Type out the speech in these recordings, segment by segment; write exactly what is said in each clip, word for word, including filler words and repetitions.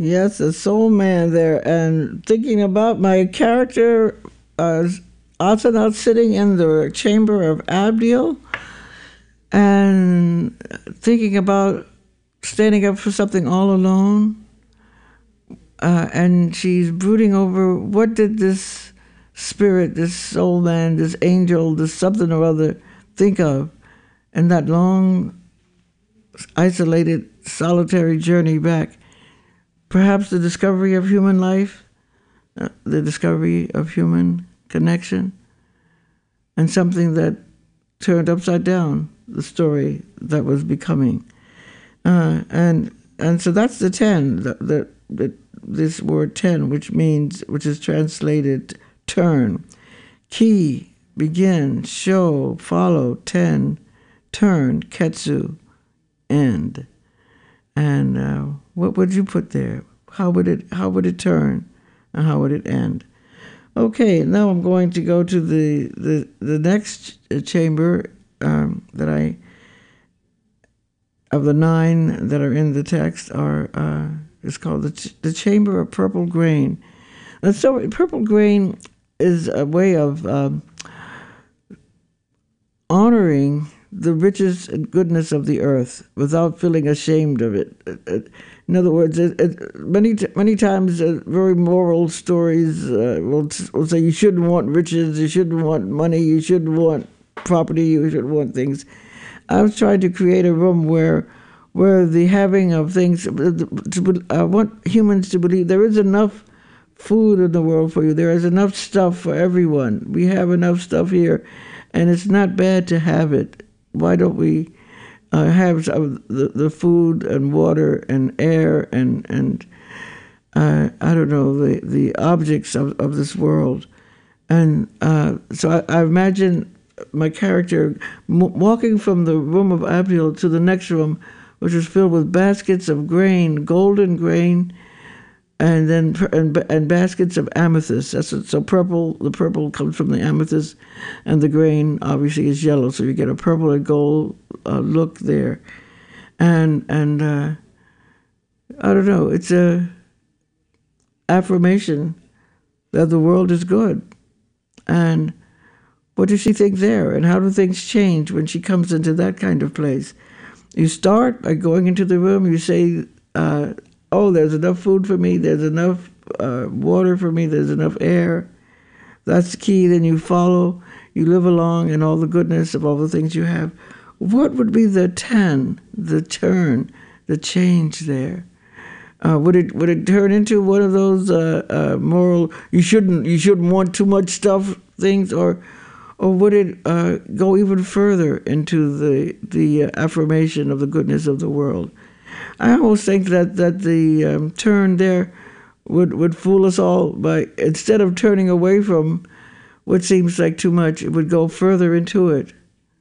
Yes, a soul man there. And thinking about my character, uh, Asenath sitting in the chamber of Abdiel, and thinking about standing up for something all alone. Uh, and she's brooding over what did this spirit, this soul man, this angel, this something or other think of in that long, isolated, solitary journey back. Perhaps the discovery of human life, uh, the discovery of human connection, and something that turned upside down the story that was becoming. Uh, and and so that's the ten, the, the, the, this word ten, which means, which is translated turn. Ki, begin, show, follow, ten, turn, ketsu, end. And uh, what would you put there? How would it how would it turn, and how would it end? Okay, now I'm going to go to the the, the next chamber um, that I of the nine that are in the text are uh, it's called the ch- the chamber of purple grain. And so purple grain is a way of um, honoring the riches and goodness of the earth without feeling ashamed of it. In other words, it, it, many many times uh, very moral stories uh, will, will say you shouldn't want riches, you shouldn't want money, you shouldn't want property, you shouldn't want things. I was trying to create a room where where the having of things, to, I want humans to believe there is enough food in the world for you. There is enough stuff for everyone. We have enough stuff here, and it's not bad to have it. Why don't we uh, have some, the, the food and water and air and, and uh, I don't know, the, the objects of, of this world. And uh, so I, I imagine my character m- walking from the room of Abdiel to the next room, which was filled with baskets of grain, golden grain, and then and, and baskets of amethyst. That's what, so purple. The purple comes from the amethyst, and the grain obviously is yellow. So you get a purple and gold uh, look there, and and uh, I don't know. It's a affirmation that the world is good, and what does she think there, and how do things change when she comes into that kind of place? You start by going into the room. You say, Uh, oh, there's enough food for me, there's enough uh, water for me, there's enough air. That's the key. Then you follow, you live along in all the goodness of all the things you have. What would be the ten, the turn, the change there? Uh, would it would it turn into one of those uh, uh, moral, you shouldn't you shouldn't want too much stuff things, or or would it uh, go even further into the the uh, affirmation of the goodness of the world? I almost think that, that the um, turn there would, would fool us all by, instead of turning away from what seems like too much, it would go further into it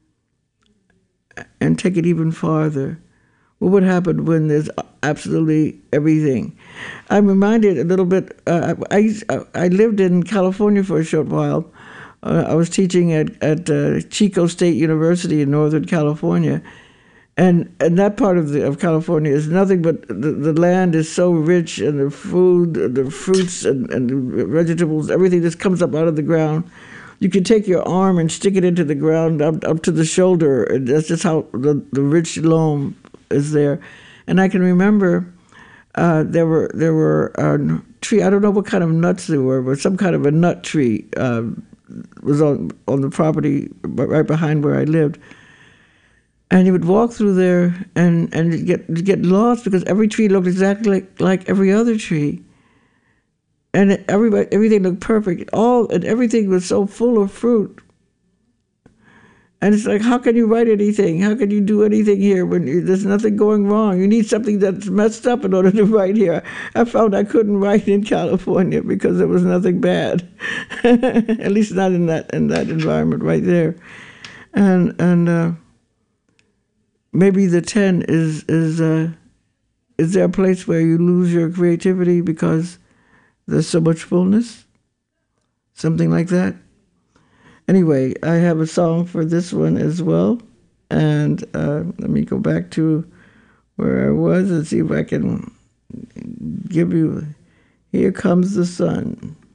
and take it even farther. What would happen when there's absolutely everything? I'm reminded a little bit, uh, I, I lived in California for a short while. Uh, I was teaching at, at uh, Chico State University in Northern California. And and that part of the of California is nothing but the, the land is so rich, and the food, the fruits and, and the vegetables, everything just comes up out of the ground. You can take your arm and stick it into the ground up, up to the shoulder, and that's just how the, the rich loam is there. And I can remember uh, there were there were uh, tree. I don't know what kind of nuts they were, but some kind of a nut tree uh, was on on the property right behind where I lived. And you would walk through there and, and you'd get, you'd get lost because every tree looked exactly like, like every other tree. And everybody, everything looked perfect. All and everything was so full of fruit. And it's like, how can you write anything? How can you do anything here when you, there's nothing going wrong? You need something that's messed up in order to write here. I found I couldn't write in California because there was nothing bad, at least not in that in that environment right there. And and. Uh, Maybe the ten is is uh, is there a place where you lose your creativity because there's so much fullness? Something like that. Anyway, I have a song for this one as well, and uh, let me go back to where I was and see if I can give you, here comes the sun.